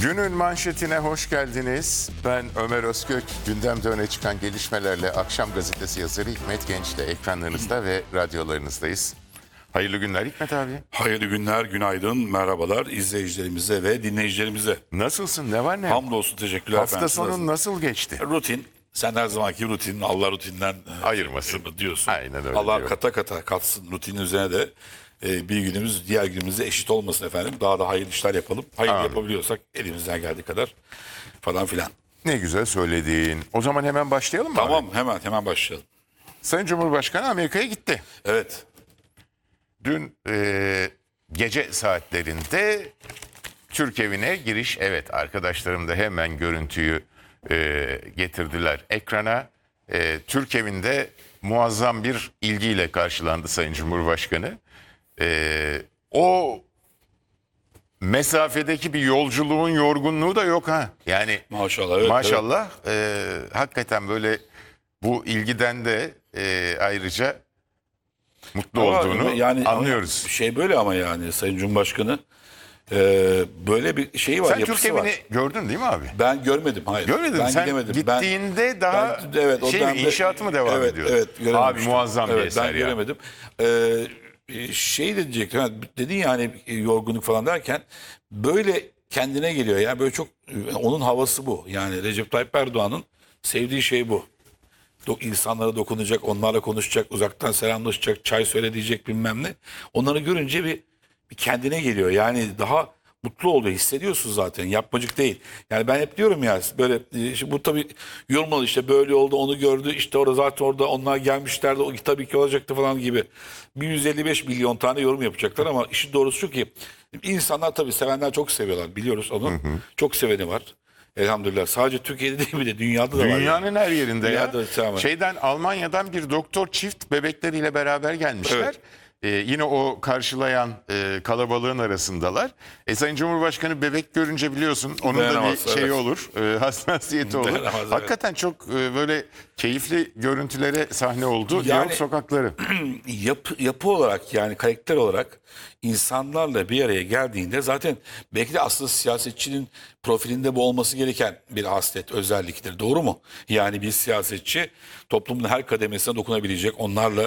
Günün manşetine hoş geldiniz. Ben Ömer Özkök. Gündemde öne çıkan gelişmelerle Akşam Gazetesi yazarı Hikmet Genç'le ekranlarınızda ve radyolarınızdayız. Hayırlı günler Hikmet abi. Hayırlı günler, günaydın, merhabalar izleyicilerimize ve dinleyicilerimize. Nasılsın? Ne var ne? Hamdolsun, teşekkürler. Hafta efendim. sonu nasıl geçti? Rutin. Sen her zamanki rutin, Allah rutinden Ayırmasın diyorsun. Aynen öyle Allah diyorum. kata kata katsın rutinin üzerine de bir günümüz diğer günümüze eşit olmasın efendim. Daha da hayırlı işler yapalım. Hayır yapabiliyorsak elimizden geldiği kadar falan filan. Ne güzel söyledin. O zaman hemen başlayalım mı abi? Tamam, hemen başlayalım. Sayın Cumhurbaşkanı Amerika'ya gitti. Evet. Dün gece saatlerinde Türk evine giriş. Evet, arkadaşlarım da hemen görüntüyü getirdiler ekrana. Türk evinde muazzam bir ilgiyle karşılandı Sayın Cumhurbaşkanı. O mesafedeki bir yolculuğun yorgunluğu da yok ha. Yani Maşallah. Evet, maşallah hakikaten böyle bu ilgiden de ayrıca mutlu Ama olduğunu yani anlıyoruz. Şey böyle ama yani Sayın Cumhurbaşkanı böyle bir şey var, Sen Türk yapısı evini var. gördün değil mi abi? Ben görmedim, hayır. Görmedin Ben sen gidemedim. gittiğinde daha evet, o şey mi, dönemde- inşaatı mı devam ediyor? Evet, Abi görememiştim. muazzam bir Evet, eser ben ya. göremedim. Şey de diyecektim, dedin ya hani yorgunluk falan derken böyle kendine geliyor. Yani böyle çok onun havası bu. Yani Recep Tayyip Erdoğan'ın sevdiği şey bu. İnsanlara dokunacak, onlarla konuşacak, uzaktan selamlaşacak, çay söyle diyecek bilmem ne. Onları görünce bir kendine geliyor. Yani daha mutlu oluyor, hissediyorsun zaten. Yapmacık değil. Yani ben hep diyorum ya böyle bu tabii yorumladı, işte böyle oldu, onu gördü, işte orada zaten orada onlar gelmişlerdi, o tabii ki olacaktı falan gibi. 155 milyon tane yorum yapacaklar ama işin doğrusu şu ki insanlar tabii sevenler çok seviyorlar, biliyoruz onu. Çok seveni var. Elhamdülillah. Sadece Türkiye'de değil mi de dünyada da var. Dünyanın her yerinde ya. Dünyada, tamam. Şeyden Almanya'dan bir doktor çift bebekleriyle beraber gelmişler. Evet. Yine o karşılayan kalabalığın arasındalar. Sayın Cumhurbaşkanı bebek görünce biliyorsun onun da Dayanamaz, bir şeyi evet. olur, hassasiyeti olur. Dayanamaz, evet. Hakikaten çok böyle keyifli görüntülere sahne oldu. New Yani- York sokakları. Yapı olarak, yani karakter olarak insanlarla bir araya geldiğinde zaten belki de aslında siyasetçinin profilinde bu olması gereken bir haslet, özelliktir. Doğru mu? Yani bir siyasetçi toplumun her kademesine dokunabilecek, onlarla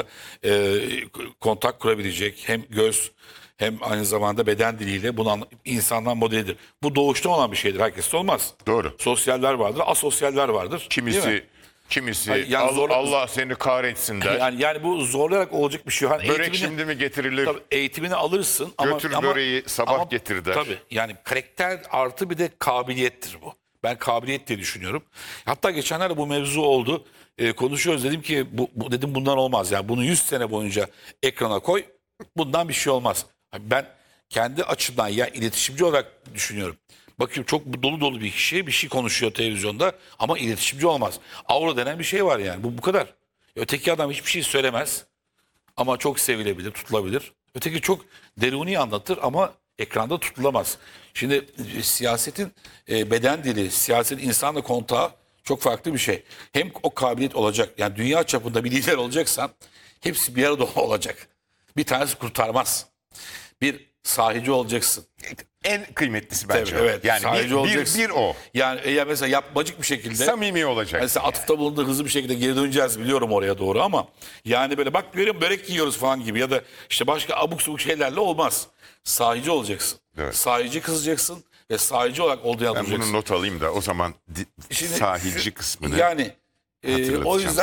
kontak kurabilecek, hem göz hem aynı zamanda beden diliyle bunu insandan modelidir. Bu doğuştan olan bir şeydir. Herkeste olmaz. Doğru. Sosyaller vardır, asosyaller vardır. Değil mi? Kimisi Yani Allah seni kahretsin der. Yani bu zorlayarak olacak bir şey. Hani Börek şimdi mi getirilir? tabii eğitimini alırsın ama Götür böreği sabah getir der. Tabii yani karakter artı bir de kabiliyettir bu. Ben kabiliyet diye düşünüyorum. Hatta geçenlerde bu mevzu oldu. Konuşuyoruz, dedim ki bu dedim bundan olmaz. Yani bunu 100 sene boyunca ekrana koy. Bundan bir şey olmaz. Ben kendi açımdan ya iletişimci olarak düşünüyorum. Bakıyorum çok dolu dolu bir kişi bir şey konuşuyor televizyonda ama iletişimci olmaz. Aura denen bir şey var yani. Bu kadar. Öteki adam hiçbir şey söylemez ama çok sevilebilir, tutulabilir. Öteki çok deruni anlatır ama ekranda tutulamaz. Şimdi siyasetin beden dili, siyasetin insanla kontağı çok farklı bir şey. Hem o kabiliyet olacak. Yani dünya çapında bir lider olacaksan hepsi bir arada olacak. Bir tanesi kurtarmaz. Bir sahici olacaksın. En kıymetlisi bence. Tabii, evet. Yani Sahici olacaksın. bir o. Yani ya mesela yapmacık bir şekilde. Samimi olacak. Mesela atıfta bulunduğu hızlı bir şekilde geri döneceğiz, biliyorum oraya doğru ama yani böyle bak görüyorum börek yiyoruz falan gibi ya da işte başka abuk subuk şeylerle olmaz. Sahici olacaksın. Evet. Sahici kızacaksın ve sahici olarak olduğunu Ben duracaksın. bunu not alayım da o zaman Şimdi sahilci kısmını yani o hatırlatacağım. yüzden